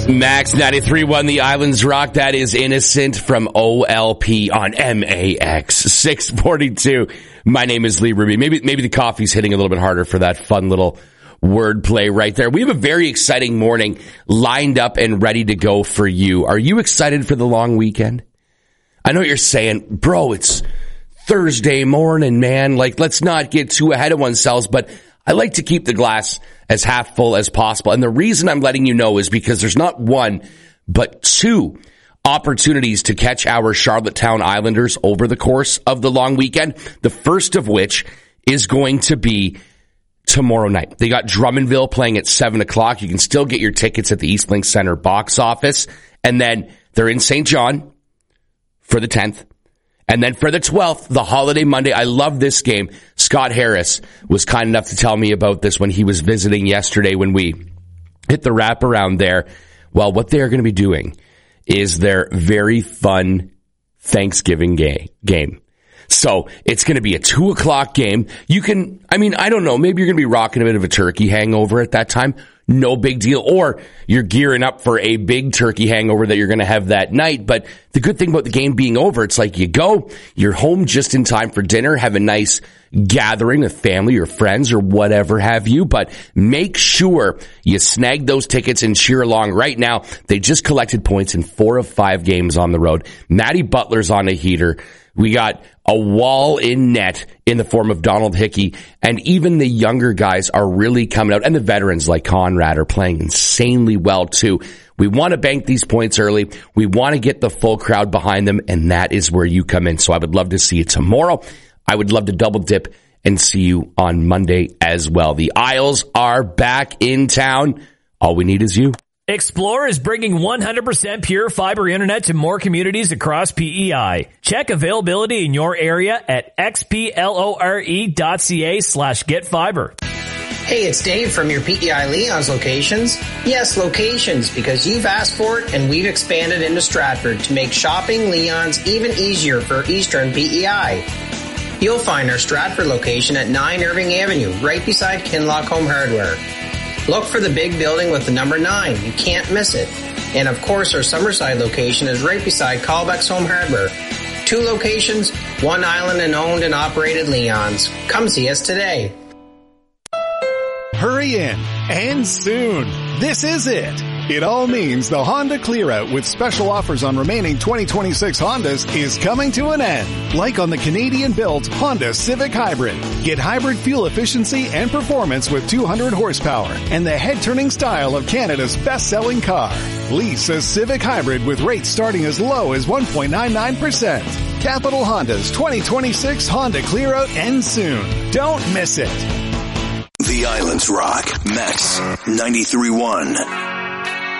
Max 93.1 The Islands Rock. That is Innocent from OLP on MAX 642. My name is Lee Ruby. Maybe the coffee's hitting a little bit harder for that fun little wordplay right there. We have a very exciting morning lined up and ready to go for you. Are you excited for the long weekend? I know you're saying, bro, it's Thursday morning, man. Like, let's not get too ahead of ourselves, but I like to keep the glass as half full as possible. And the reason I'm letting you know is because there's not one, but two opportunities to catch our Charlottetown Islanders over the course of the long weekend. The first of which is going to be tomorrow night. They got Drummondville playing at 7 o'clock. You can still get your tickets at the Eastlink Center box office. And then they're in St. John for the 10th. And then for the 12th, the holiday Monday, I love this game. Scott Harris was kind enough to tell me about this when he was visiting yesterday when we hit the wraparound there. Well, what they are going to be doing is their very fun Thanksgiving game. So it's going to be a 2 o'clock game. You can, I don't know, maybe you're going to be rocking a bit of a turkey hangover at that time. No big deal. Or you're gearing up for a big turkey hangover that you're going to have that night. But the good thing about the game being over, it's like you're home just in time for dinner, have a nice gathering with family or friends or whatever have you. But make sure you snag those tickets and cheer along right now. They just collected points in 4 of 5 games on the road. Matty Butler's on a heater. We got a wall in net in the form of Donald Hickey, and even the younger guys are really coming out, and the veterans like Conrad are playing insanely well too. We want to bank these points early. We want to get the full crowd behind them, and that is where you come in. So I would love to see you tomorrow. I would love to double dip and see you on Monday as well. The Isles are back in town. All we need is you. Xplore is bringing 100% pure fiber internet to more communities across PEI. Check availability in your area at xplore.ca/getfiber. Hey, it's Dave from your PEI Leon's locations. Yes, locations, because you've asked for it and we've expanded into Stratford to make shopping Leon's even easier for Eastern PEI. You'll find our Stratford location at 9 Irving Avenue, right beside Kinlock Home Hardware. Look for the big building with the number 9. You can't miss it. And of course, our Summerside location is right beside Callbeck's Home Hardware. 2 locations, 1 island and owned and operated Leon's. Come see us today. Hurry in, and soon. This is it. It all means the Honda Clear-Out with special offers on remaining 2026 Hondas is coming to an end. Like on the Canadian-built Honda Civic Hybrid. Get hybrid fuel efficiency and performance with 200 horsepower and the head-turning style of Canada's best-selling car. Lease a Civic Hybrid with rates starting as low as 1.99%. Capital Honda's 2026 Honda Clear-Out ends soon. Don't miss it. The Islands Rock. Max 93.1.